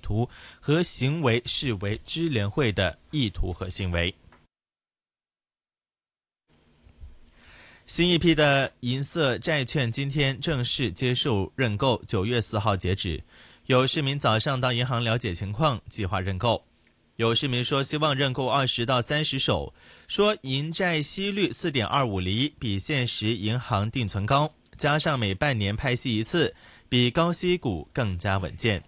图和行为视为支联会的意图和行为。新一批的银色债券今天正式接受认购，9月4号截止。有市民早上到银行了解情况，计划认购。有市民说希望认购20到30手，说银债息率 4.25 厘，比现时银行定存高，加上每半年派息一次，比高息股更加稳健。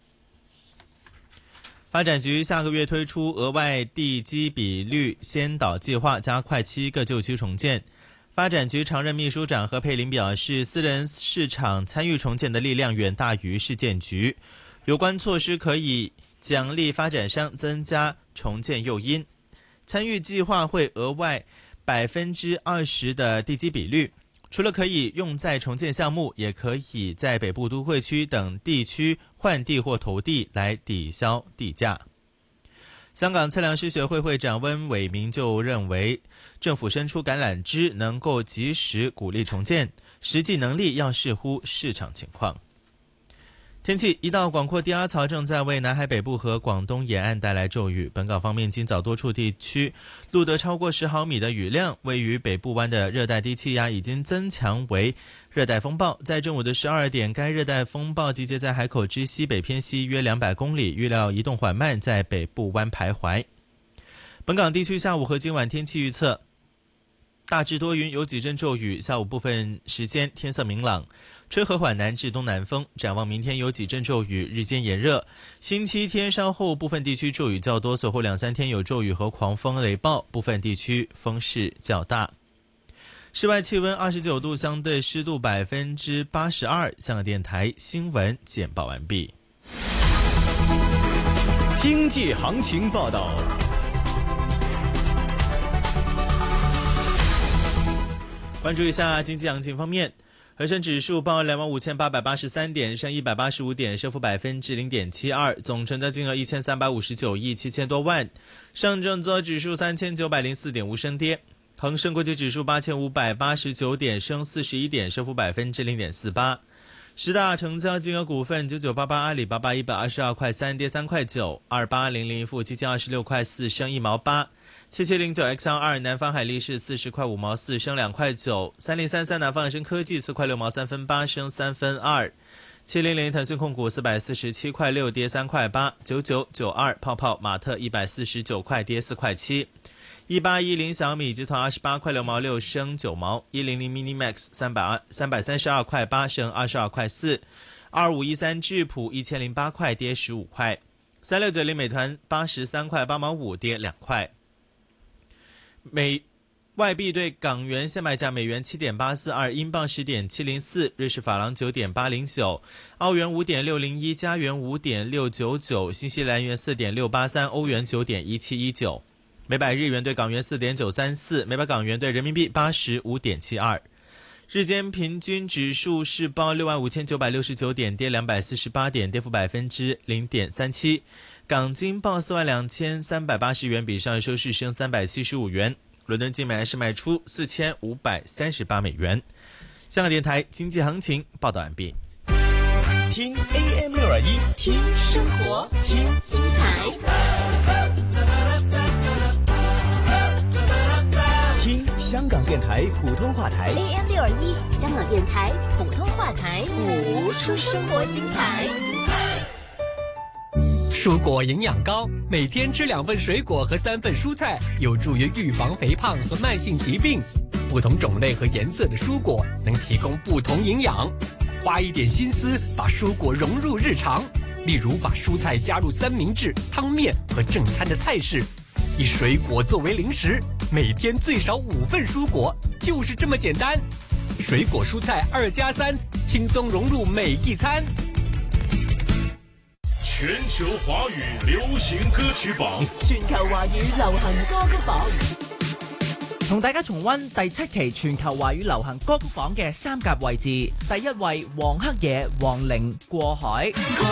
发展局下个月推出额外地基比率先导计划，加快7个旧区重建。发展局常任秘书长何佩林表示，私人市场参与重建的力量远大于市建局，有关措施可以奖励发展商，增加重建诱因。参与计划会额外20%的地基比率，除了可以用在重建项目，也可以在北部都会区等地区换地或投地来抵消地价。香港测量师学会会长温伟明就认为，政府伸出橄榄枝，能够及时鼓励重建，实际能力要视乎市场情况。天气，一道广阔低压槽正在为南海北部和广东沿岸带来骤雨。本港方面，今早多处地区录得超过10毫米的雨量。位于北部湾的热带低气压已经增强为热带风暴，在正午的12点，该热带风暴集结在海口之西北偏西约200公里，预料移动缓慢，在北部湾徘徊。本港地区下午和今晚天气预测，大致多云，有几阵骤雨，下午部分时间天色明朗，吹和缓南至东南风。展望明天有几阵骤雨，日间炎热。星期天稍后部分地区骤雨较多，随后2-3天有骤雨和狂风雷暴，部分地区风势较大。室外气温29度，相对湿度82%。香港电台新闻简报完毕。 经济行情报道。 关注一下经济行情方面，恒生指数报25,883点，升185点，升幅0.72%，总成交金额1359亿7千多万。上证综合指数3904点，无升跌。恒生国际指数8589点，升41点，升幅0.48%。十大成交金额股份：9988阿里巴巴122块3，跌3块9；2800富基金26块4，升1毛8；7709XR 南方海力士40块5毛4，升2块9；3033南方恒生科技4块6毛3分8，升3分2；700腾讯控股447块6，跌3块8；9992泡泡玛特149块，跌4块7；1810小米集团28块6毛6，升9毛；100 Minimax 332块8，升22块4；2513智普1008块，跌15块；3690美团83块8毛5，跌2块。外币对港元现卖价：美元7.842，英镑10.704，瑞士法郎9.809，澳元5.601，加元5.699，新西兰元4.683，欧元9.1719。每百日元对港元4.934，每百港元对人民币85.72。日间平均指数是报65,969点，跌248点，跌幅0.37%。港金报42,380元，比上日收市升375元。伦敦金每安士卖出4538美元。香港电台经济行情报道完毕。 听 AM621， 听生活，听精彩， 听香港电台普通话台 AM621，香港电台普通话台，谱出生活精彩。 蔬果营养高，每天吃2份水果和3份蔬菜，有助于预防肥胖和慢性疾病。不同种类和颜色的蔬果能提供不同营养，花一点心思把蔬果融入日常，例如把蔬菜加入三明治、汤面和正餐的菜式，以水果作为零食，每天最少5份蔬果，就是这么简单。水果蔬菜2+3，轻松融入每一餐。 全球华语流行歌曲榜， 全球華語流行歌曲榜， 同大家重溫第7期全球華語流行歌曲榜嘅3甲位置。第1位黃黑野黃齡過海，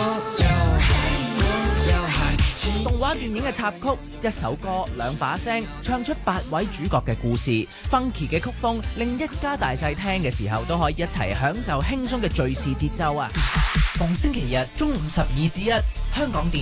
動畫電影嘅插曲，一首歌兩把聲，唱出8位主角嘅故事。funky 嘅曲風令一家大細聽嘅時候都可以一齊享受輕鬆嘅敘事節奏啊！逢星期日中午12至1，香港電